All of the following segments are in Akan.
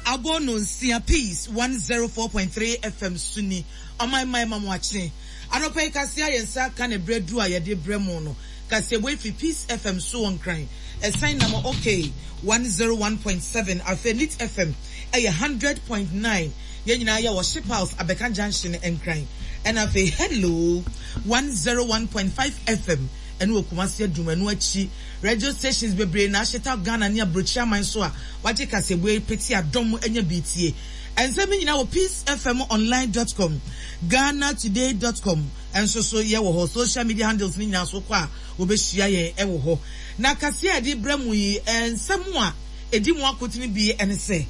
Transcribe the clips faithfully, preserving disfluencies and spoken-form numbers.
abono nsia peace one oh four point three F M Suni omai mai mamwachi anopai kasia yensa ka ne bredu a yede bremo no kasia we fi Peace F M so on crying a sign number okay one oh one point seven Afenit F M a one hundred point nine yenyina ya wo ship house Abeka Junction and crying and afi hello one oh one point five F M and we kumasi adumanu achi radio stations bebre na sheta Ghana ne abrochia man so a waje kasebwe peti adom enya bitie and say me nyina wo peace f m online dot com ghana today dot com and so so ye wo social media handles ni nyina so kwa wo be hia ye e wo ho na kase ade bremu yi and samwa edi mu akotini bi ene se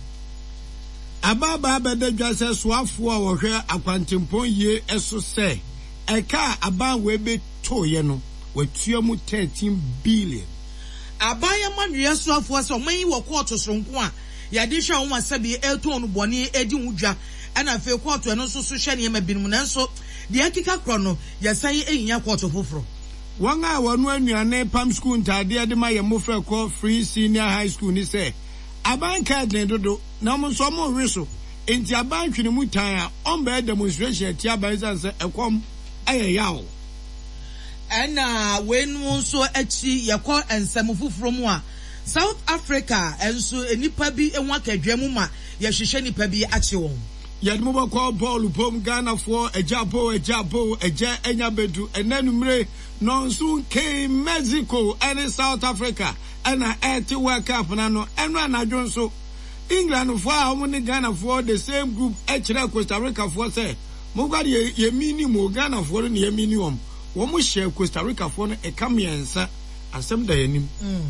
ababa bede dwase soafo a wo hwe akwantempon ye eso se eka aban we be to ye no watuamu thirteen billion abaya manwe soafo se oman yi wo court sonko a yade hwa won asabi eto no bone edi wudwa ana fe court no so so hwe ne ma binum nanso de akika kro no yasan eyinya court foforo wan a wonu anuane pam school ntade de ma ye mofra ko free senior high school ni se aban card ne dodo na mo so mo hweso enti aban twene mu tan a on be demonstration ti aban san se ekom ayayawo ana wenu so achi yakọ ensem fufuro mu a South Africa enso enipa bi enwa kadwam ma yehwehwe nipa bi achi won yadmo bako ball pom Ghana for ejabo ejabo eje enya bedu enanumre nonso ke Mexico and South Africa ana eti World Cup na no eno anadwo nso England for a mo ne Ghana for the same group echira Costa Rica for say mo gwa ye minimum Ghana for ne ye minimum wo mo share Costa Rica for no e kamiensa asem da yanim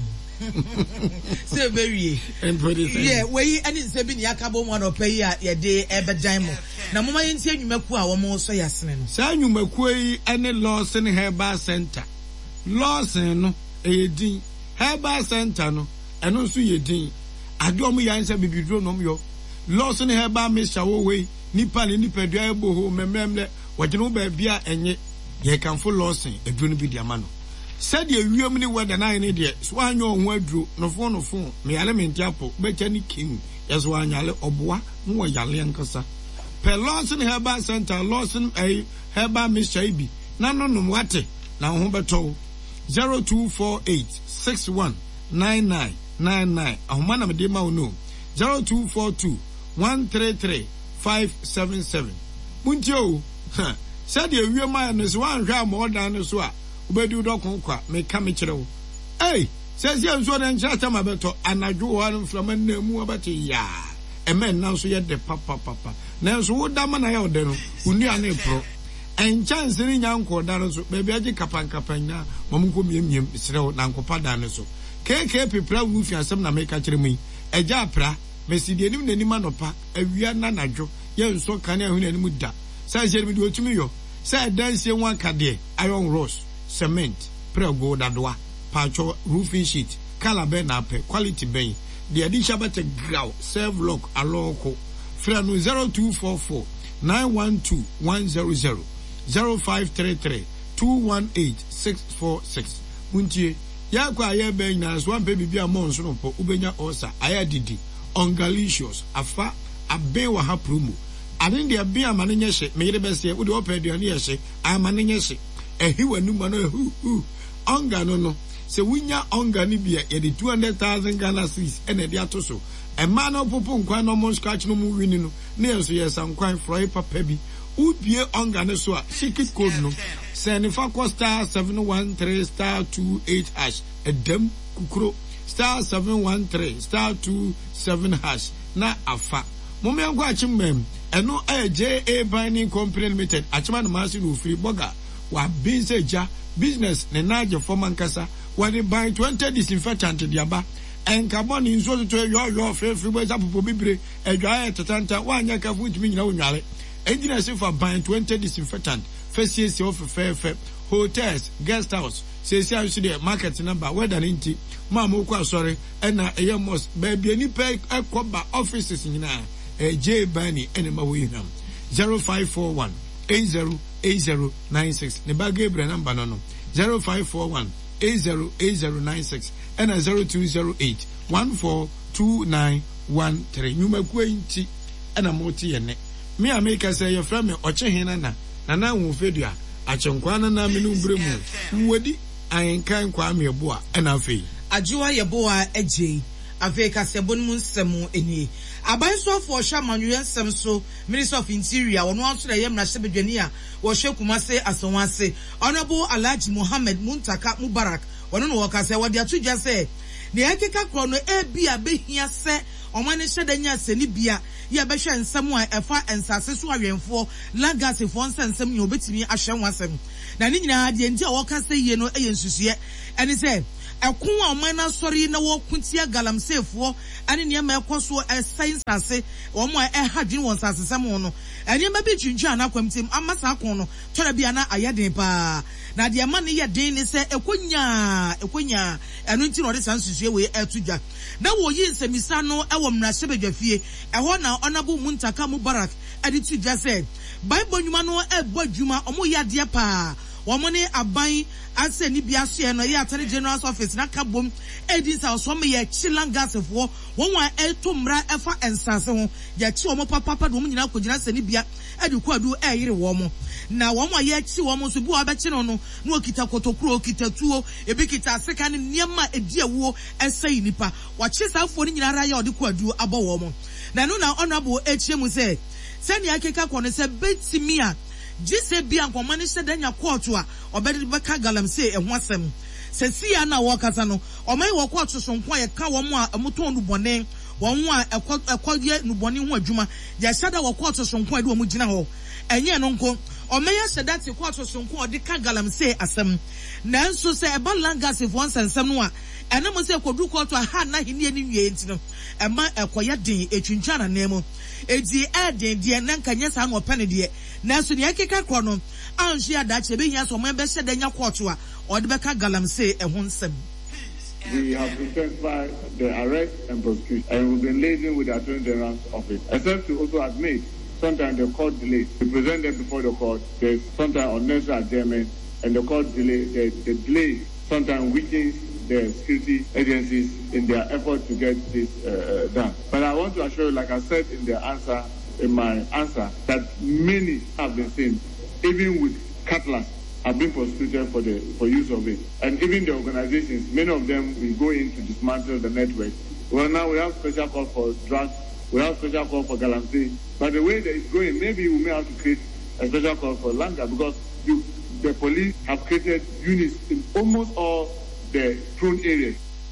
say very yeah we any say bi ne yakabo mo no pay ya ye de ebedan mo na mo ma yentie nwumaku a wo mo so yasene no sa nwumaku yi ene Lawson Herbal Center Lawson no e din Herbal Center no eno nso ye din ade o mo yanse bibidro no mo Lawson Herbal Mixture wo we nipa ne nipa dua ebo ho memremle wagene ba bia enye ye kan fo Lawson eduro no bi dia ma no said ye wiem ni weda na ne de so anyo ho aduro no fo no fo me yale menti apo becha ni king yeso anyale oboa no yale nkasa per Lawson Herbal Center Lawson eh Herbal Mixture bi na no no wate na ho beto zero two four eight six one nine nine nine nine ahoma na me de ma no zero two four two one three three five seven seven muntio said ye wiem ma no so wan hwa mo dan no so a ubedi udokon kwa me ka me kire wo eh says ye nso na ncha ta mabeto anadwo wa no from na mu abati ya emen na nso ye de papa papa na nso wo da mana ya ode no unu ane pro en chance ni nyanko da no so bebi agi kapan kapan na momko miemiem sire wo na nkopa da no so keke pepra wu fi asem na me ka kire mu eja pra mesidi enim na enim anopa awia na nadwo ye nso kan ahun anim da says ye mi do otumi yo say dance one kade iron rose cement prego dadwa pacho roofing sheet calabe na pe quality ben the addition bete grow serve lock aloko frano zero two four four nine one two one zero zero zero five three three two one eight six four six muntie ya kwa ya ben na so ampe bibia monso no po ubenya osa aya didi ongalicious afa aben wa ha promo ade de bia mane nyehye meyire bese wo de opeduane yehye amane nyehye ehiwa numa no hu hu onga no no se wunya onga ni bia ye de two hundred thousand Ghana cedis ene de atoso e ma no popo nkwan no mo scratch no mu wini no na yeso ye san kwan fry papa bi ubie onga ne so a secret code no se ne fa ko star seven one three star two eight hash edem kukuro star seven one three star two seven hash na afa mo me nkwa chimmem eno e J A Binding Company Limited achima no masi no free burger wa binseja business ne naje forman kasa wa de buy twenty disinfectant diaba en carbon inso to yo yo free free boys apopo bibre edwa ya tatanta wa anya ka fu ntimi nyina wonwale engineer say for buy twenty disinfectant first year of fair fair hotels guest house say say you the market number whether nti mama okwa sorry na eyemos ba bia ni pe ekoba offices nyina e J Bani enema wo yinam zero five four one eight zero eight zero nine six ne ba Gabriel number no no zero five four one eight zero eight zero nine six and zero two zero eight one four two nine one three. Nyuma kwenti ana moti yene. Me America say your friend me oche hina na na na wo fedua achenkwa na na me no bremu. Nwodi ayenkan kwa me boa ana afei. Ajuwa ye boa eje. Ave kasebon mu nsemu eni. Abanso for Shamanuen nsem so Minister of Interior wono anso na ye mrahye bedwani a wo hwe Kumase asonwase Honorable Alhaji Mohammed Muntaka Mubarak wono no wo kase wo de atudwa se ne yakeka kro no e bia behia se omane hyedanya seni bia ye behwe nsem a efa ensase so awenfo lagase fo nsensem ye obetimi ahwe nwasem na ni nyina de nti a wo kase ye no e yensusuye eni se ekun a omana sori na wo kuntia galamsefo ane ne ma ekoso essence ase wo mo e hadwin won sasesem no ene ma bi twintwa na kwamtim amasa akon no tora bia na ayeden pa na de ma ne ye den ne se ekonya ekonya eno nti no de sansusue we etudwa na wo yi nsemisa no e wo mra sebedwafie eho na Honorable Muntaka Mubarak ade tudwa se Bible nyuma no e bodwuma omo yade pa womone aban ase ni bia so no ye atare general office na kabom edisa so me ye chilangasefo won wa eto mra efa ensase ho ye chi omo papa pa do mo nyina kogina se ni bia ediku adu e yire wo mo na won wa ye chi wo mo so bu abechi no no na okita kotokuro okita tuo ebi kita aseka ne niam edi awuo esai nipa wa chi safo ni nyina ra ye odiku adu abo wo mo na no na honorable echiemu se se ni akeka kono se betimi a Jise bia nkomane hyedanya court a obedi beka galamse ehwo asem sesia na wo kasa no omai wo court so nko ye ka wo mo a amoton nu bone wo ho a ekwadie nu bone ho adwuma ya hyeda wo court so nko ade wo gina ho enye no nko omai hyeda ti court so nko ode ka galamse asem nanso se eba langase fo nsensem no a ene mo se kodu court a ha na hini ani nwie ntino ema ekoya den etwintwa na nemu edi eden de nanka nyesa no pene de nanso ne yakeka kro no anhwe adache be hia so mo be hyeda nya court a ode beka galamse ehun nsem. We have intensified the arrest and prosecution, and we've been liaising with the Attorney General's office, except to also admit sometimes the court delays. We present them before the court, there's sometimes unnecessary adjournment, and the court delay, the, the delay sometimes weakens the security agencies in their effort to get this uh, done. But I want to assure you, like I said in the answer, in my answer, that many have been seen, even with cutlass, have been prosecuted for the for use of it. And even the organizations, many of them will go in to dismantle the network. Well, now we have special call for drugs, we have special call for galamsey, but the way that it's going, maybe we may have to create a special call for Langa, because you, the police have created units in almost all the prone areas.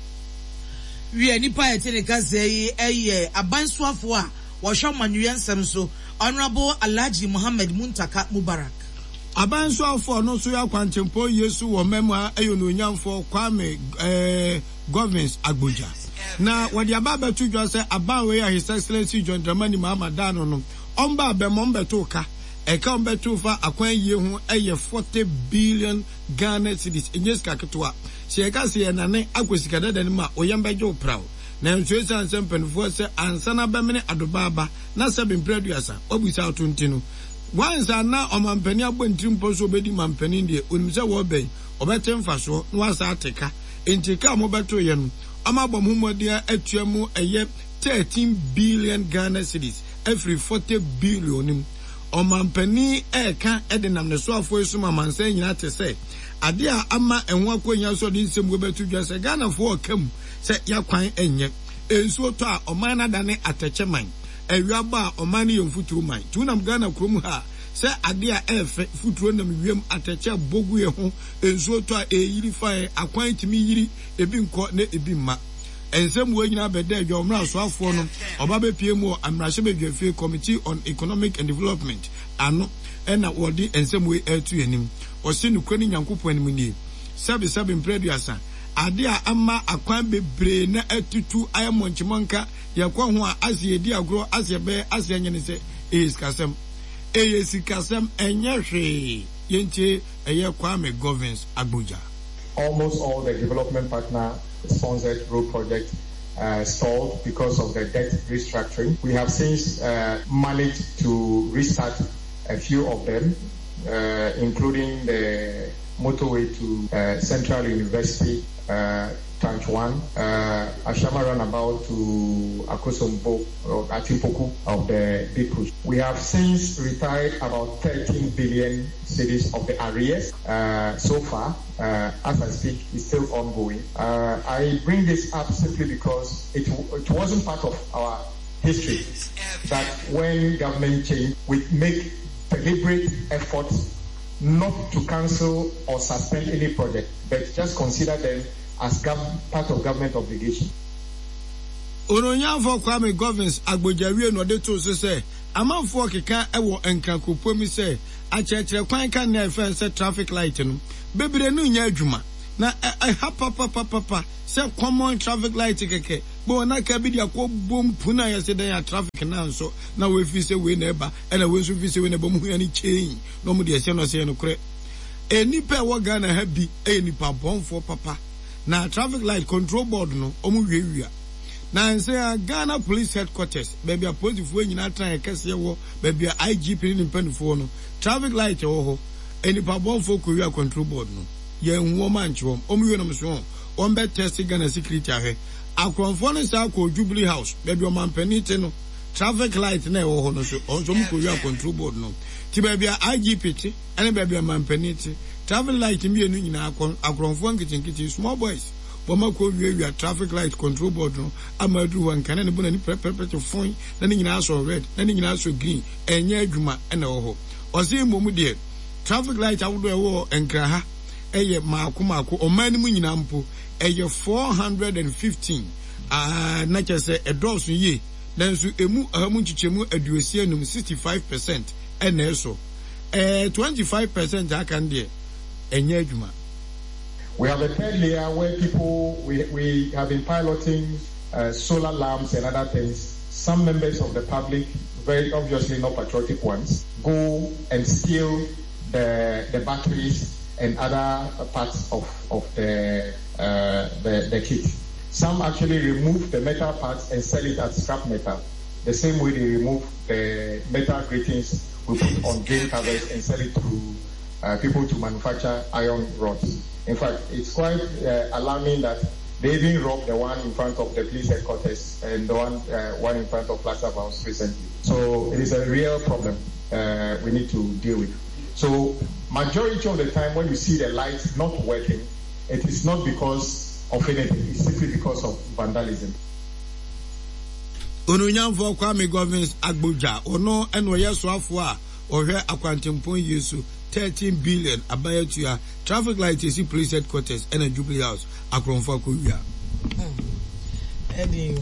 We are nipa eteneka zei eye abanswafo a wo hwa manuyen nsem so Honorable Alhaji Mohammed Muntaka Mubarak. Abanswafo no so ya kwantempo Yesu wo memwa eyo no nyamfo Kwame eh governance Abuja. Na wadi ababa tudwa se abawe ya His Excellency John Dramani Mahama Dano no omba abemom betoka eka ombeto fa akwan ye ho eye forty billion Ghana cedis enyeska ketwa se eka se enane akwesika dada ni ma oyambejo prawo na nsuesa nsempενfo se ansana bemene adobaba na se bempreduasa obusa otuntinu wansa na omampani abontirimpo so obedi mampani de onimse wo ben obetemfa so no asa ateka entika mo beto ye no amabom humodia atuamu eye thirteen billion Ghana cedis every forty billion omampani eka edenam ne so afo esuma mansa nyina te se ade a ama enwa akonya so de nsem go betu dwa se Ghana fo okam se yakwan enye ensuo to a oman na dane atacheman ewiaba oman ye mfuturu man tunam Ghana krom ha se ade a efe futuro nam wiem atache bogu ye ho ensuo to a eyiri fa akwan timi yiri ebi nko na ebi ma ensem wo nyina bede adwa omra so afo no oba be pie mu amrahye bedwafie Committee on Economic and Development ano ena wodi ensem wo etu enim osi nukwani nyankopon anim nie sabe sabe mpreduasa ade a ama akwan bebre na atutu ayamonchimonka yakwa ho a asiedi agro asiebe asianyene se eyiskasem eyisikasem enyehwe yenche eye Kwame governance Abuja. Almost all the development partner sponsored road projects uh, stalled because of the debt restructuring. We have since uh, managed to restart a few of them, uh, including the motorway to uh, Central University, uh, Tranche one, uh, Ashama Runabout to Akosombo or Atimpoku of the Big Push. We have since retired about thirteen billion cedis of the arrears uh, so far. Uh, as I speak, it's still ongoing. Uh, I bring this up simply because it, it wasn't part of our history that when government changed, we make deliberate efforts not to cancel or suspend any project, but just consider them as gov- part of government obligation. Oronya for Kwame governance agbojawie no de to so say amanfo keka ewo enkakopo mi say achechire kwan kan na efe say traffic light no bebre no nya adwuma na ha papa papa papa say common traffic light keke bo na ka bi dia ko bom puna ya say dan traffic na so na we fi say we na eba e na we so fi say we na bom hu ani chain no mo de say no say no kre eni pe wo Ghana ha bi e ni pa bonfo papa na traffic light control board no omu wiewia na say Ghana police headquarters baby a police fo nyina tran kese wo baby I G P ni mpanfo no traffic light wo ho eni pa bonfo ko wia control board no ye nwo mancho omu wi no mso on be test Ghana security ahwe akronfo no sa ko Jubilee House baby o mampanite no traffic light na wo ho no so on so mu ko wia control board no ti baby I G P ti ene baby o mampanite traffic light mi enu nyina akronfo nkichinkiti small boys boma ko wiewia traffic light control board no amadu wan kana ne bona ni prepare phone na ni nyina so red na ni nyina so green enye adwuma ena wo ho ose momu de traffic light awodo ewo enkra ha eye maako maako o man mu nyina mpo eye four hundred fifteen ah na chese edoso ye nanso emu ahamu nchichemu aduosi anum sixty-five percent ena eso eh twenty-five percent akan de enye adwuma. We have a third layer where people, we, we have been piloting uh, solar lamps and other things. Some members of the public, very obviously not patriotic ones, go and steal the, the batteries and other parts of, of the, uh, the, the kit. Some actually remove the metal parts and sell it as scrap metal. The same way they remove the metal gratings we put on drain covers and sell it to uh, people to manufacture iron rods. In fact, it's quite uh, alarming that they even robbed the one in front of the police headquarters and the one uh, one in front of Plaza House recently. So it is a real problem uh, we need to deal with. So majority of the time when you see the lights not working, it is not because of anything, it's simply because of vandalism. Onunyamfo Kwame governance agboja ono eno yeso afo a ohwe akwantempon yesu thirteen billion abayatua traffic light is police headquarters and a Jubilee House akronfa ko wia edi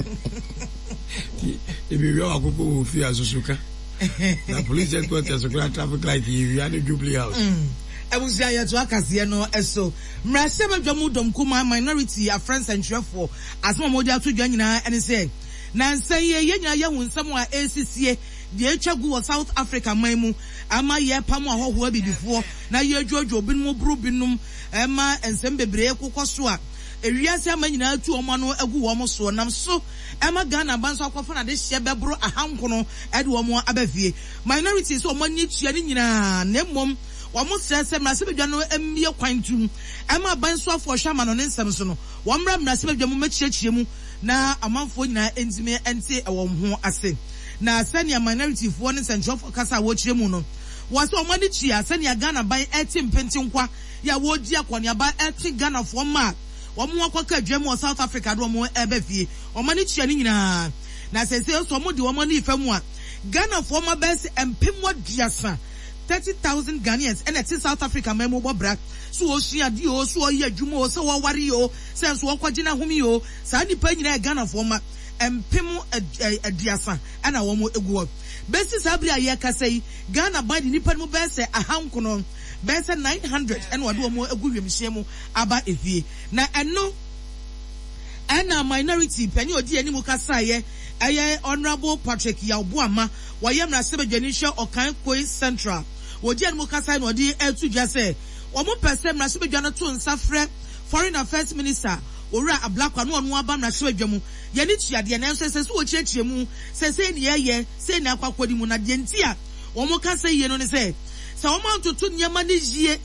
e bi wia akoko ofi azusuka na police headquarters so traffic light wia na Jubilee House ebusia ya to akase no eso mrase badwamu dom kuma minority a friends and trefo asma modi atodwa nyina ene se na nsan ye nyina ye hunsam a acca de etwagu South Africa maimu ama ye pam ahoho abidifo na ye dwodwo binum bru binum ema ensem bebre kokoso a ewiase ama nyina atu omo no agu wo mo so nam so ema Ghana banso akofo na de hye bebro ahankono ede wo mo abafie minorities so omo ni tua ni nyina na mmom wo mo stress mrase bedwa no emie kwantum ema banso afo hwama no ne nsem so no wo mra mrase bedwa mo machiachie mu na amanfo nyina entime ente ewo ho ase na senior minority for one central for kasa wo chire mu no was o mani chia senior Ghana ban eighteen pentinkwa ya wo di akwani aba eighteen Ghana for ma wo mo akwaka adwam South Africa do mo ebe fie o mani chia ni nyina na sese so mo di wo mani ifam a Ghana for ma best empemwa diasa thirty thousand Ghanaians and at South Africa memo bobra so o hia di o so o ye adwuma o so wo ware o sense wo kwagina humi o sa ni pa nyina Ghana for ma empemu adiasa ana wo mo egu besi sabri aye kasai Ghana band ni pan mo bese ahankono bese nine hundred and wado mo egu wemhye mu aba efie na eno ana minority pani odi ani mu kasaye aye honorable Patrick Yawboama waye mrase badwani hwe okan Koi Central odi ani mu kasaye no odi etu dwa se wo mo pese mrase badwani to nsafre foreign affairs minister ora ablakwa no onu aba mrase badwamu ye ni tuade na nso sese wo chiachie mu sese ne ye se na akwakwodi mu na de ntia wo mo kasaye no ne se se wo ma ntoto nyama ne yie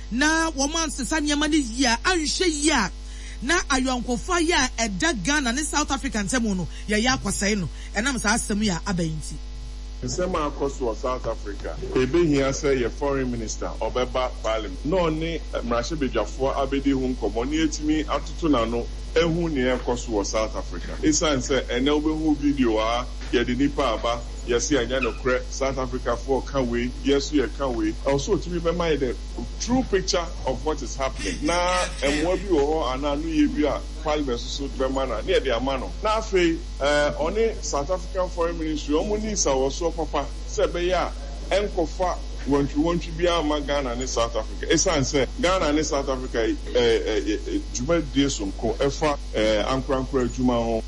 na woman sesa nyama ni yia anhwe yia na ayonkofo ya eda Ghana ne South Africa ntemu no ya ya kwasai no enam sa asem ya abayinti Nsema across to South Africa. Ebe here say your foreign minister Obeba Parliament. No ni mrashe bedwafo abedi hu nkomo ni etimi atoto na no ehu ni across to South Africa. Isan say ene obehu video a ye de nipa aba yes anya no kre South Africa for can we yes we can we also to be mind the true picture of what is happening. Na emwo bi wo ana no ye bi a Parliament so be man na e de amano. Na afei eh oni South African Foreign Ministry omuni sa wo so papa se be ya enkofa want you want to be a Ghana and South Africa. Esan say Ghana and South Africa eh eh juma de sonko efa eh ankrankra juma ho.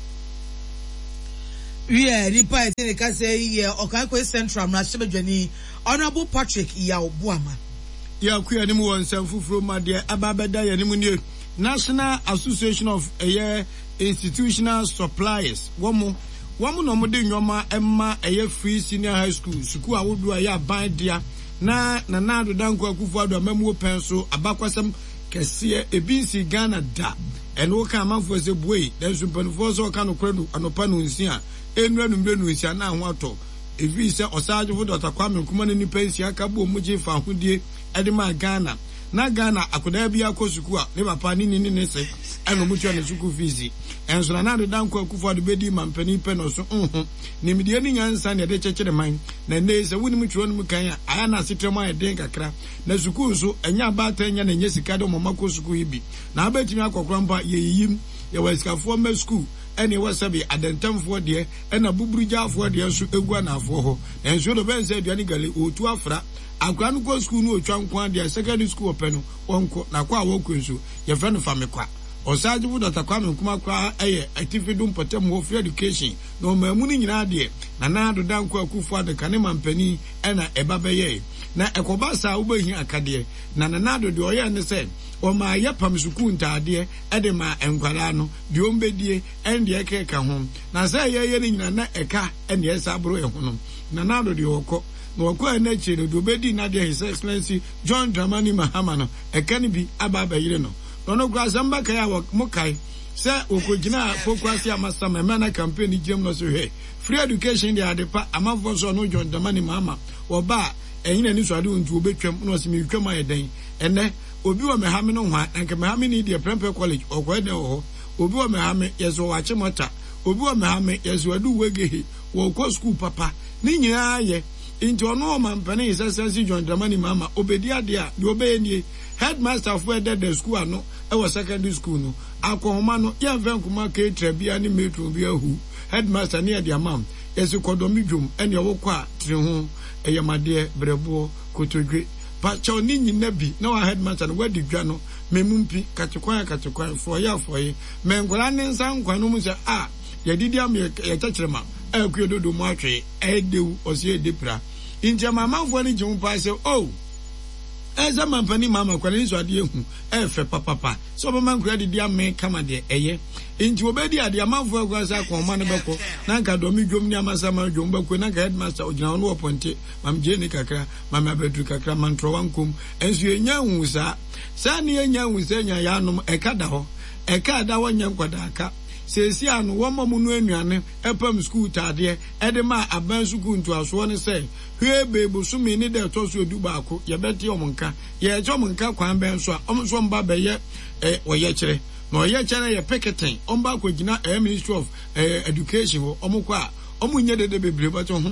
Yeah, nipa ete ka say yeah Okankwe Central Mrashebedwani Honorable Patrick Yaobuama. Ya kuya ni mu wonsam fufuro ma de ababeda ya ni mu nie National Association of Air Institutional Suppliers. Womo womo no mo de nwoma emma Air Free Senior High School school awodu aye aban dia na na na do danko akufu ado amamu penso abakwasam kese ebinsi Ghana da eno ka amanfo se buei den so panfo so ka no kredu anopa no nsia enura no mbre no nsia na ho ato evi se osaje fo Doctor Kwame Nkrumah ni pensi aka bo muje fa hodie edema Ghana na Ghana akoda bia akosuku a ne papa ni ni ne se eno mutua ne suku fizi enso na na do danko akufu ado bedi mampani pe no so mhm ni midie ni nyansa ne de chechire man na ne se woni mutwo no mukan aya na setrema e den kakra na suku so enya ba ta enya na nya sika do momako suku hibi na abetimi akokora mpa ye yiyim ye wasikafo ma school ene wasabi adentamfo de ena buburujafo de so egua na afo ho enso do bense aduani gale otu afra akwa no go school no otwa nkwan de secondary school openo wonko na kwa wonko nso ye fe no famekwa osaje bu Doctor Kwame Nkrumah kwa eye activity potem ho free education no mamu ni nyina de na na do danko akufu ade kane mampani ena ebabeye na ekoba sa ubehi akade na na na do de oye ne se o ma ye pam suku ntade ede ma enkwara no de ombedie ende ekeka ho na se ye ye ni nyina na eka ene esa bro e ho no na na do de okọ na okọ na chire do obedi na de His Excellency John Dramani Mahama no ekani bi ababayire no no gwa zamba kaya wa mukai se okogina fokwasi amasama mana campaign gem no so he free education dey adepa amafo so no John Dramani Mahama oba enyina ni so ade ontu obetwam no se mi twam ayeden ene obi wa mehame no hwa anke mehame ni de Prempeh College okwa de ho obi wa mehame yeso wa chimota obi wa mehame yeso adu wegehe wo ko school papa ni nyina ye inti ono mampane His Excellency John Dramani Mahama obedi ade a de obeyenie headmaster for the school ano e was secondary school no akohoma no ye mfen kuma ke trebia ni metro bia hu headmaster ne dia mam yesi kodomi dwom ene wo kwa tre ho eyamade brebo kotodwe pa cho ni nyina bi na wa headmaster no wadi dwa no memumpi katekwan katekwan for ya for ye mengola ne nsan kwa no mu se a ye didi am ye chachirema e kuyododo mu atwe e dewu osie depra inje mama fo ni jom pa se oh eza mampani mama kwa ni so ade ehu efe papa so mama nkura de dia me kama de eye inti obedi ade amafo akwasa akoma ne beko na nka domi dwom ni amasa ma dwom beko na ka headmaster ogina no oponte mam je ni kakra mam abedu kakra mantro wankum enso enya hu sa sa ni enya hu sa nya ya nom ekada ho ekada wonya nkwada aka sesi anu wo mamu no anuane epam school tade ede ma aban school ntu aso ne se hwe bebu sumi ni de to so edu baako ye beti omonka ye je omonka kwan ben so a omso mba be ye eh oye kire na oye kire ye picketing omba ko gina eh, Ministry of eh, Education ho omko a omunye de de bebre ba to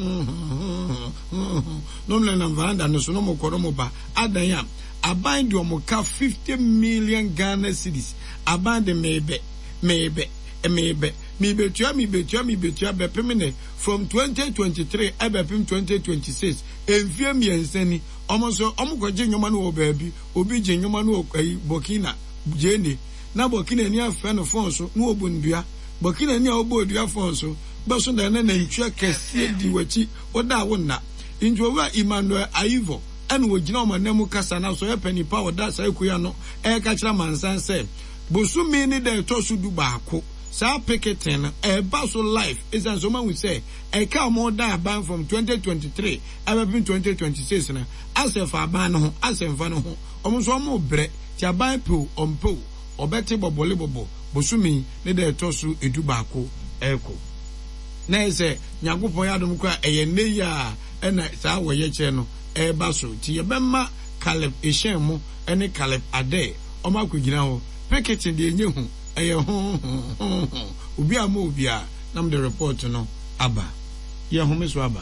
no mle na vanda no so no mokoro mo ba adan ya aban de omoka fifty million Ghana cedis aban de mebe mebe Maybe me betua me betua me betua be pemene from twenty twenty-three ebe pem twenty twenty-six enfie mi ensani omoso omukwaje nyoma no obabi obi je nyoma no Burkina jeni na Burkina ni afa no fonso no obundua Burkina ni obodua fonso baso da na ntwa kese di wachi oda wonna injowa Emmanuel Aivo anu wogina omanam kasa na so epani pa oda sai kuya no e ka kira mansan se bosumi ni de to so du baako sa picketing e ba so life is an so man we say e ka mo da ban from twenty twenty-three ever been twenty twenty-six na asef aban no ho asef fa no ho omo so mo bre ti aban po ompo obete bobole bobo bosumi ne de tosu edu baako eko na ese nyagopon ya dum kwa eye ne ya ena sa wo ye che no e ba so ti ye bemma Caleb Eshemu ene Caleb Ade oma kwagina ho picketing de enye hu eye ho obi ama obi a nam the report no aba ye ho meso aba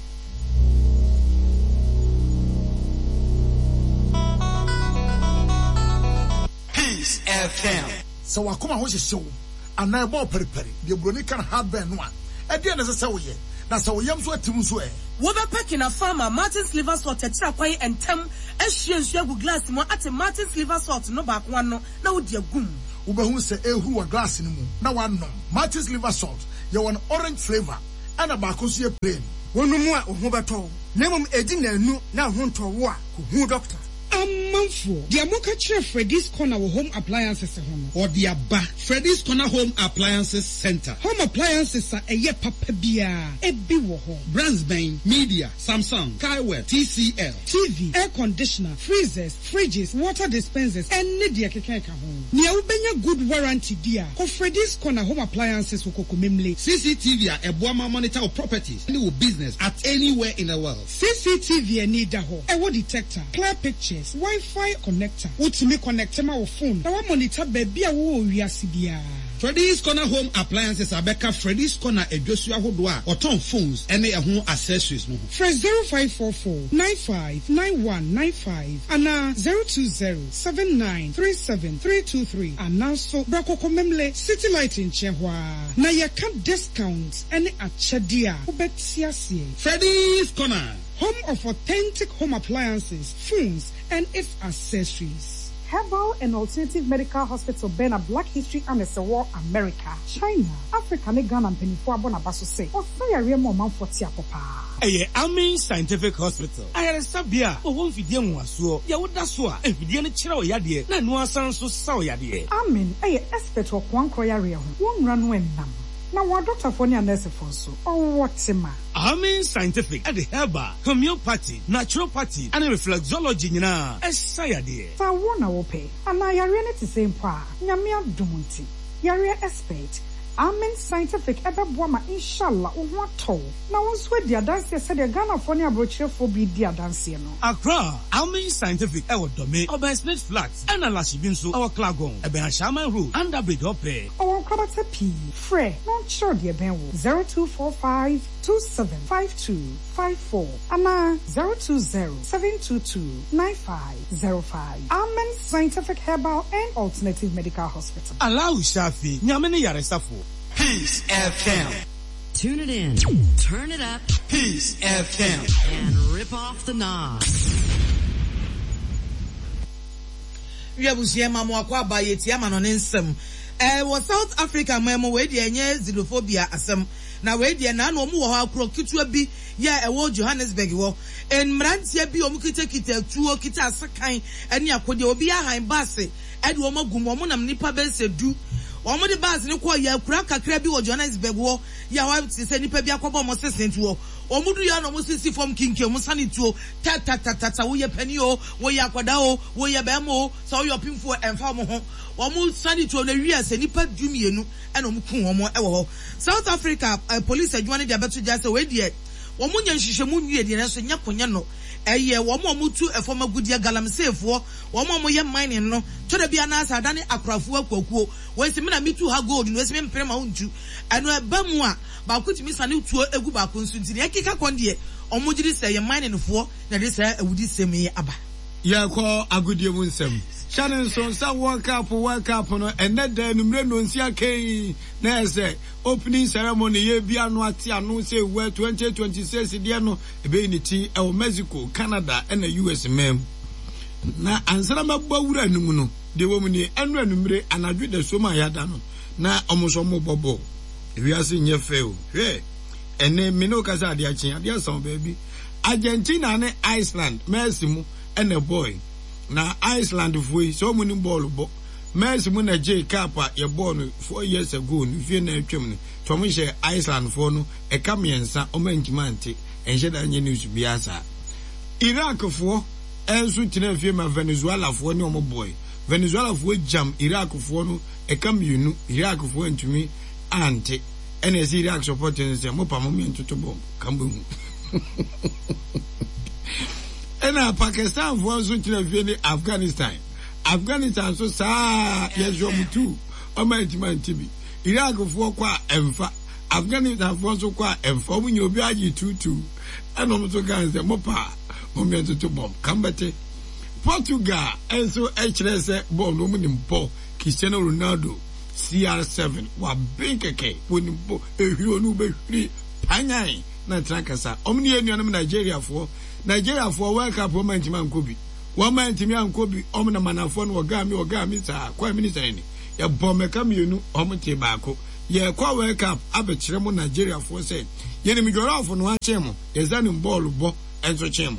Peace F M so wakoma ho hyehyew ana e bo periperi de broni kan ha ben no a e de na se wo ye na se wo yam so atim so e wo be packing a farmer Martin's liver salt e tira kwan entem ehye nsu agu glass mo ate Martin's liver salt no ba kwa no na wo de agum wo be hu se ehu wa glass ni mu na wa no Martin's liver salt ye won orange flavor ana ba ko so ye plain wonu mu a ohu beto na mum edi na anu na ho nto wo a ko hu doctor Amanfo, the Amoka Chere Freddy's Corner Home Appliances Home or the Abba Freddy's Corner Home Appliances Center. Home appliances are a ye papa bia, a biwo home. Brandsbane, Media, Samsung, Kaiware, T C L, T V, air conditioner, freezers, fridges, water dispensers, and media kekeka home. Nia ubenya good warranty dia. Ko Freddy's Corner Home Appliances woko memle. C C T V a boama monitor of properties, any business at anywhere in the world. C C T V a need ho. A wo detector, clear pictures. Wi-Fi connector. Utimi connect ma wo phone. Na wa monitor baby a wo wiase bia. Freddy's Corner Home Appliances Abeka Freddy's Corner Edosu ahodo a oton phones ene ehun accessories no. Fresh zero five four four nine five nine one nine five and zero two zero seven nine three seven three two three and also Brakoko Memle City Light in Chehwa. Na ya can discounts ene achadia ubetiasie. Freddy's Corner, home of authentic home appliances, phones and its accessories. Herbal and Alternative Medical Hospital Bena Black History and the War America, China, Africa, Ghana and Penifua Bonabaso say, or say a real moment for Tiapopa. Aye, Amin Scientific Hospital. I had a sabia, or one video was so, Yawudaswa, and Vidiana Chiro Yadi, and no son so saw Yadi. Amin, aye, expert of one Koya, one runway number. Now, what Doctor Fonia Nurse for so? Oh, what's a man? Amin Scientific at the Herbal, Homeopathy, Naturopathy, and Reflexology, na Essayadi. So I wanna ope, and I are ready to say, Pa, Yamia Dumunti, Yaria Expert. Amen Scientific ebe boama inshallah wo to na won so dia dance said the Ghana for ne abrochire for bi dia dance no Accra Amen Scientific e wo dome Oban Smith Flats and Alashi bin so our Klagon ebe Ashama Road under bridge ope o kwabata p frɛ no sure dia ben wo zero two four five two seven five two five four ana zero two zero seven two two nine five zero five. Amen Scientific Herbal and Alternative Medical Hospital. Allow Shafi nyamene yaresafo. Peace F M. Tune it in, turn it up. Peace F M. And rip off the knob. We have seen Mamma Kwaba Yetiama on Insem. Eh, was South Africa, Memo, where the xenophobia asem. Na we dia na no mu wo ha kro kitua bi ya ewo Johannesburg wo en mrantia bi o mu kita kita tuo kita asakan ene akode obi ahan base e de o magum o mu nam nipa be sedu o mu de base ne ko ya kura kakra bi wo Johannesburg wo ya wa se nipa bi akobo mo sesent wo o mu du ya no mo sisi form kinke mo sane tuo ta ta ta ta wo ye pani o wo ye akoda o wo ye be mo so wo pinfo emfa mo ho Omu sani to na wi ase nipa dumienu ena omu kun omo e wo ho South Africa uh, police adwane de abeto jase we de omu nya nhihwemu nwie de na so nya konya no eye omu omu tu efoma gudia galamsefo omu omu ye mining no to da bia na asa dane akrafo akwakuo we se me na mitu ha gold no we se me mpere ma huntu eno eba mu a ba kutimi sane tuo egu ba ko nsu ntini ekika konde omu giri se ye mining fo na de se awudi semi aba ya ko agudie mu nsem Shannon son sa World Cup World Cup no ene da numre no nsia kai na ese opening ceremony ye bia no ati anu say we twenty twenty-six dia no ebe ni ti e Mexico Canada and U S mem na ansara mabba wura anum no de wo mu ni enu anumre anadwe da so ma ya da no na omoso mo bobo ewi ase nye fe o hwe ene me no kasa ade achi ade asan baby Argentina ne Iceland Messi mu and a boy na Iceland foi so many ball bo Messi mu na J Cup a ye born four years ago no fie na atwam no to mo hye Iceland for no e ka miensa o mantimante enhye da nye news biasa Iraq for enso tena fie ma Venezuela for ne omo boy Venezuela for jam Iraq for no e ka mienu Iraq for ntumi ante ene esi Iraq supporting say mo pa mo mi ntoto bom kambu ena Pakistan for enso tena fie ne Afghanistan Afghanistan so sa yes you too o mantimante bi Iraq for kwa emfa Afghanistan for so kwa emfa mu nyobi agi tutu eno mo to gan say mo pa mo mi ntoto bom kambete Portugal enso hrese bom no mu nimpo Cristiano Ronaldo C R seven wa binkeke wonimpo ehiro no behiri panyan na trakasa omni enuanum Nigeria for Nigeria for World Cup moment man kobi woman timi ankobi omna manafo no oga mi oga mi sa kwa minister ni ya bomeka mienu omte baako ye kwa World Cup abekire mo Nigeria for say ye ni midorafo no achemo ye zanim ball bo enso chemo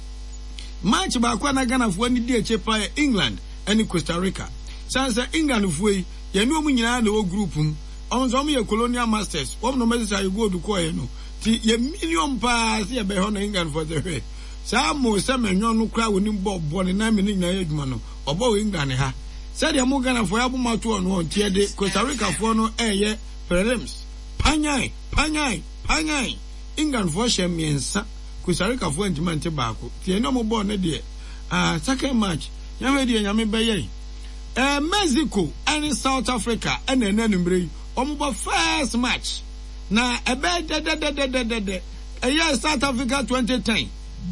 match baako na Ghana fo ni die chepa England and Costa Rica sansa England fo yi ye no mu nyina na o group mu onzo mo ye Colonial Masters wo no message ayi go du ko ye no ti ye million pass ye be ho na England for the way sa mo se menyo no kra woni bo bo ne na me ni nyina adwuma no obo England ha se de mo Ghana fo ya bo mato no on tie de Costa Rica fo no eye prelims panyan panyan panyan England fo hye miensa Costa Rica fo ntima nte baako tie no mo bo ne de ah second match ya we de nyame beye eh Mexico and South Africa and enanumbre ombo first match na ebe de de de de de de eh South Africa twenty ten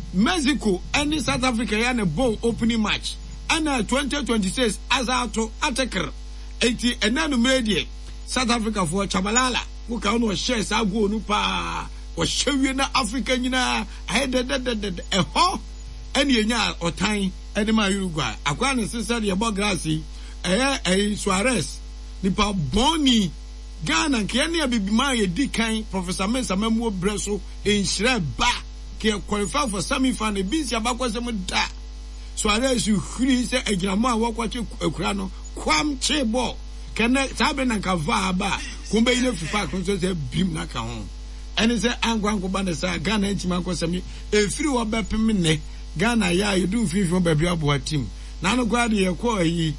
Mexico and South Africa ya na bowl opening match and twenty twenty-six as out to attacker eighty enanumbre de South Africa for Chabalala who ka no share sa go nu pa o hyewe na Africa nyina ahead de de de eh ho ene enya otan ene ma Uruguay akwa ne sisa de bo grassi eh eh Suarez nipa boni Ghana ke ne abibima ye dikan Professor Mensa Memu Breso enhire ba ke qualify for semi final binsi abakwasem da Suarez huri se agirama wakwache akura no kwam chebo kene sabe na kava ba kumbe ile fifa konso se bim na ka ho ene se angwanko ba ne sa Ghana ntima akosemi efiri wo bepem ne Ghana ya yedu fifi ba bia bo team na no kwade ye ko yi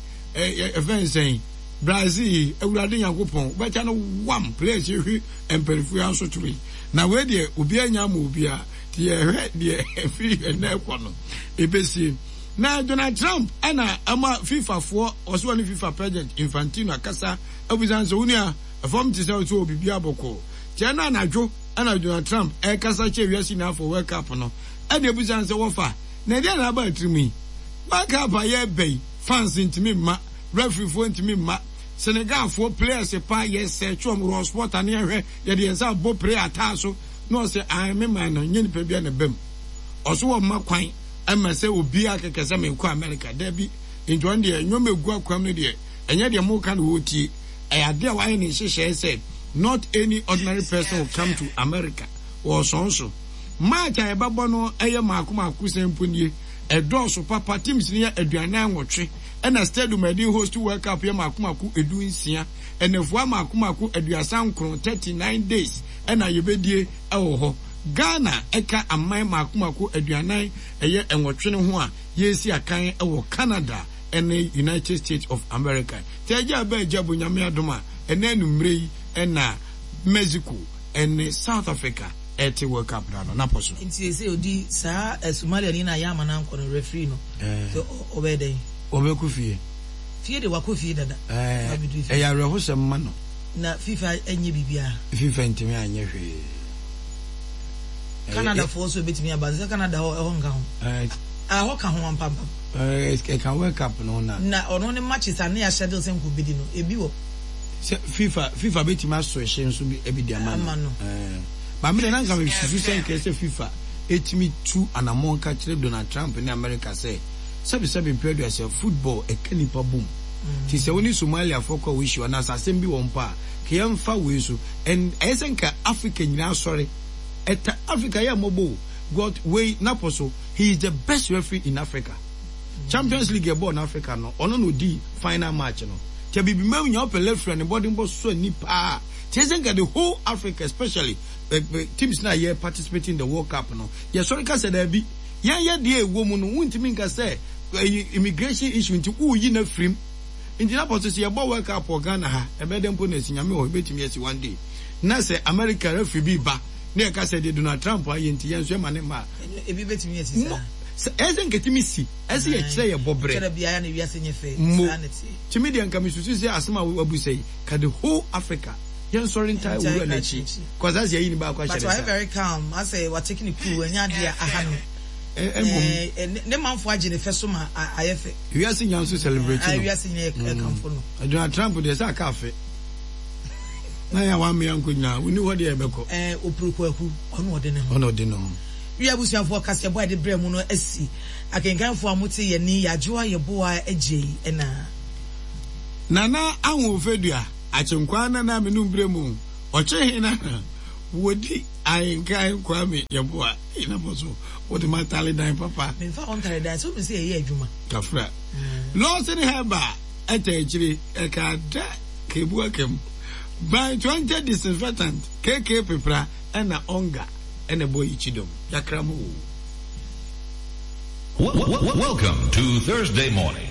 event Brazil ewurade yakopon ba cha no one place hwi emperifu anso tumi na we de obi anya ma obi a ti ye hwe de efiri na ekono ebesi na Donald Trump ana ama FIFA fo oso ni FIFA president Infantino akasa abuzanso unia afom ti se o bibia boko ti na anadwo ana Donald Trump e kasa che wiasi na for World Cup no e de abuzanso wo fa na de na ba trimi World Cup aye bay fans intimi ma referee for intimi ma Senegal for players pa yes chom ro sport ani ehwe ye de ensa bo play ataso no say I me man no nyini pa bia na bam oso wo ma kwan ama se obi akekese me ko America da bi enjoy de nyom egu akwam no de enye de mo kan wo ti e ade a why ni hyehyɛ said not any ordinary person will come to America or so so match a ebabo no eye maako maako sempo nie edoso papa teams ni aduane anwotwe ena stadium edi host World Cup ya maako maako edu nsia enefua maako maako aduasa nkron thirty-nine days ena yebedie ewo ho Ghana eka amai maako maako aduanan eye enwotwe ne ho a yesi akan ewo Canada ene United States of America teja ba jabo nyame adoma ena numrei ena Mexico ene South Africa eti World Cup na na poso nti se odi sa Somalia ni na yama na nko no referee no so obede obeku fie fie de wako fie dada eh e ya reho sem ma no na FIFA enye bibia FIFA ntimi anye hwe Canada for so betimi abaza Canada ho nga ho eh a ho ka ho ampampa eh e kan World Cup no na na ono ne matches ane ya schedule sem ko bidi no ebi wo FIFA FIFA betimi aso ehye nso bi ebi di ama no eh ba me na nka me susu sen ke se FIFA etimi two anamon ka kire Donald Trump in America say sabi sabi period as football e kanipa boom ti se woni Somalia foko wish you na asem bi won pa ke yamfa we so and esenka Africa nyina sorry eta Africa ya mobo God way naposo he is the best referee in Africa Champions League e ball in Africa no ono no di final match no tia bibi ma nya open left and body mbo so ni pa tienga the whole Africa especially uh, uh, teams na here participating in the World Cup no ya sorry ka said bi yan ya de ewo mu no wuntimi nka say immigration issue nti u yi na free nti na post say ball World Cup for Ghana ha e be dem po na sinyame ho betimi esi one day na say America referee bi ba na ka say de Donald Trump ayi nti yan so e ma ne ma e bi betimi esi sa Ezen getimi si ese ye kire ye bobre kire bia ya na wiase nyefe sanity timi de nka misusu se asema abu say ka the whole Africa yan sorry ntai wo na chi cause as ye ni ba kwa shere but I very calm I say what taking cool enya dia aha no eh ne manfo age ne feso ma ayefe wiase nyan so celebrate no wiase nye kamfo no Donald Trump de sa cafe na ya wa me yanko nya woni ho de e beko eh oprokwaku ono ode ne ho ono ode no we abusuafo kase boy de brem no asi akenkanfo amote ye ni yajoa ye boa age na nana anwo fedua achenkwa na na menu bremu oche na wodi ayenkan kwa me ye boa ina boso wodi matali dan papa me fa on tare dan so be say ye adwuma kafra lo se ni heba etechiri ekada kebu akem by twenty disinfectant kk pepra na onga and a boy ichidom yakramu. Welcome to Thursday morning.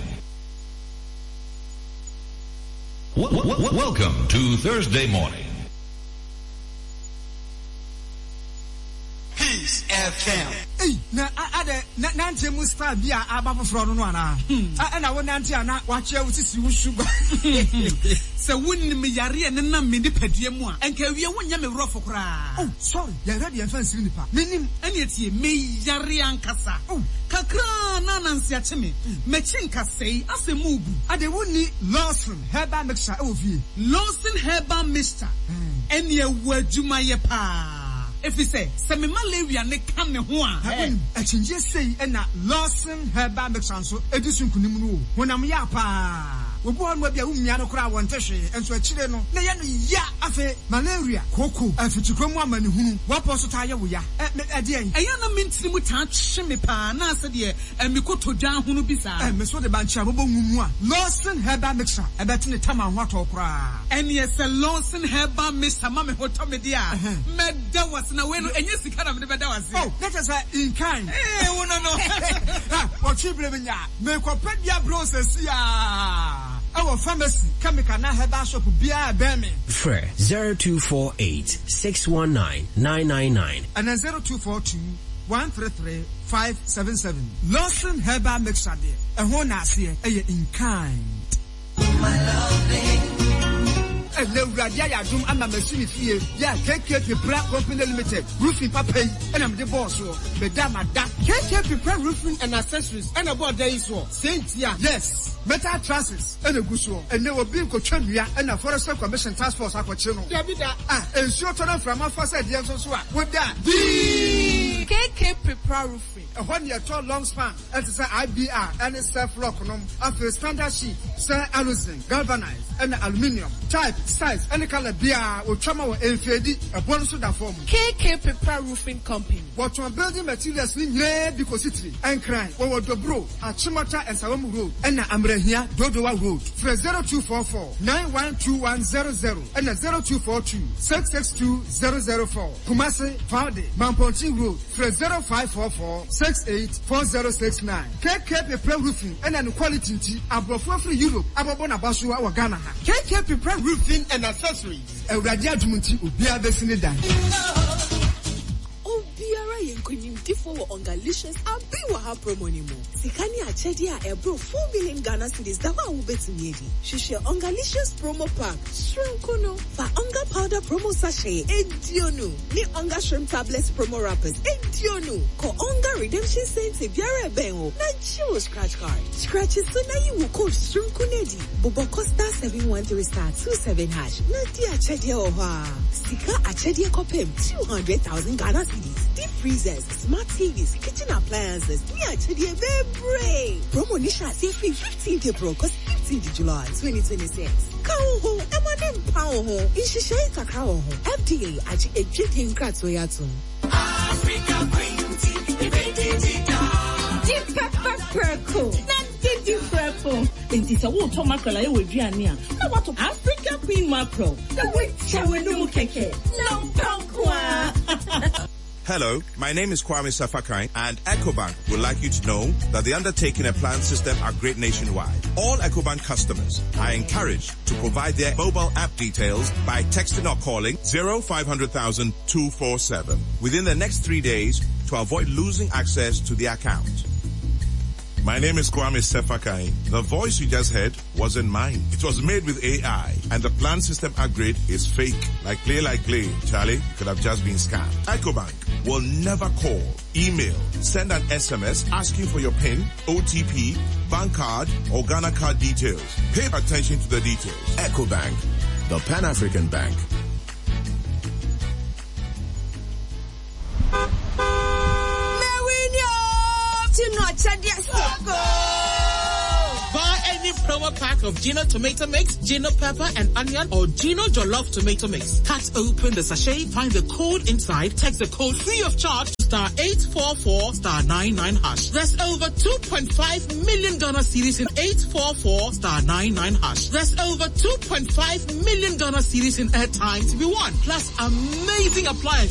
Welcome to Thursday morning. Peace F M. Hey, na ade na nante mu star bia aba foforo no no ana. Ah na wo nante ana wa che wo sisi wo sugar. Se wonni me yare ne na me nipadua mu a enka wie wonya me wrofo kra. Oh, sorry. Ya radio fan siri nipa. Menim ene tie me yare ankasa. Oh, kakra na nansi ache me. Me chinka sei asemu bu. Ade wonni Lawson Herbal Mixture e wo vie. Lawson Herbal Mixture. Ene wo adwuma ye pa. If you say, Semi malaria ne kam ne ho a. A chinje sei na Lawson Herbal Mixture so edisun kunimu no. Honam ya pa. Obu on bia umia no kra won tehwe enso akire no na ye no ya afe malaria koko afitukromu amane hunu wapo so ta ye wo ya e de en eya na mentini mu ta hye me pa na ase de emikoto dan hunu bisa e me so de ba nchia bobo ngumu a Lawson Herbal Mixture e betine tama ho ato kra ene ye se Lawson Herbal Mixture ma me hoto me dia me da was na we no enye sika na me be da was oh that is in kind eh wo no no ah o chibre me nya me ko pedia process ya our pharmacy chemical na herbal shop bia be me Fre zero two four eight six one nine nine nine nine and then zero two four two one three three five seven seven Lawson Herbal Mixture there e ho na ase e in kind my loving le radia ya dum ama machine fie ya K K Pepra Company Limited roofing papa and am the boss so be dama da K K Pepra Roofing and Accessories and about there is so saint ya yes metal trusses and a good so and they will be ko twadua and a forest commission task force akwache no ya bi da ah ensure to from after said dem so so a with that K K Pepra Roofing a one year tall long span and say I B R and self lock no after standard sheet say aluminum galvanized and aluminium type size any color bia o chama o enfedi a bonus da form K K Pepra Roofing Company what one building materials ni nye because it and crime we wo dobro achimota and sawam road and na amrehia dodowa road for zero two four four nine one two one zero zero and zero two four two six six two zero zero four Kumasi Fawde Mamponti road for zero five four four six eight four zero six nine K K Pepra Roofing and an quality abrofo free Europe abobona baso wa Ghana ha K K Pepra Roofing and Accessories Ewradi adwumunti obia besine dan Obiara yenkonim tifo wo ongalicious abi wa ha promo ni mo sikani achedi a ebro four million Ghana cedis da wa wo betumi edi hwehwe ongalicious promo pack shrimp no fa onga powder promo sachet edionu ni onga shrimp tablets promo wrappers edionu ko onga redemption center biara ben wo na chiwo scratch card scratch so na you code shrimp kunedi bobo costa seven one three star two seven hash na di achedi o ha sika achedi kopem two hundred thousand Ghana cedis deep freezers smart T Vs kitchen appliances ni achedi bebre promo ni sha say fifteenth April cause fifteenth July twenty twenty-six kawo ho emane mpawo ho ishishe kakra ho F D A aji ejidin kratso yatum Africa Green Tea, the pepper perco. different. It is a water mackerel I will do ania. How about African queen mackerel? The way chawenu keke. No pankwa. Hello, my name is Kwame Safakai, and EcoBank would like you to know that the undertaking and plan system are great nationwide. All EcoBank customers are encouraged to provide their mobile app details by texting or calling zero five hundred thousand two four seven within the next three days to avoid losing access to the account. My name is Kwame Sefakai. The voice you just heard wasn't mine. It was made with A I, and the plan system upgrade is fake. Like play like play, Charlie, could have just been scammed. EcoBank will never call, email, send an S M S asking for your PIN, O T P, bank card, or Ghana card details. Pay attention to the details. EcoBank, the Pan-African Bank. Buy any promo pack of Gino tomato mix, Gino pepper and onion, or Gino jollof tomato mix. Cut open the sachet, find the code inside, text the code free of charge to star eight four four star nine nine hash. There's over two point five million Ghana cedis in eight four four star nine nine hash. There's over two point five million Ghana cedis in airtime to be won, plus amazing appliances